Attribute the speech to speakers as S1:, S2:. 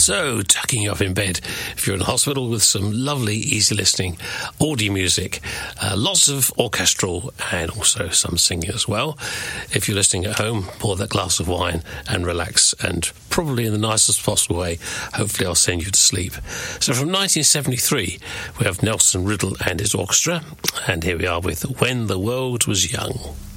S1: So, tucking you up in bed if you're in hospital with some lovely, easy-listening audio music. Lots of orchestral and also some singing as well. If you're listening at home, pour that glass of wine and relax, and probably in the nicest possible way, hopefully I'll send you to sleep. So from 1973, we have Nelson Riddle and his orchestra, and here we are with When the World Was Young.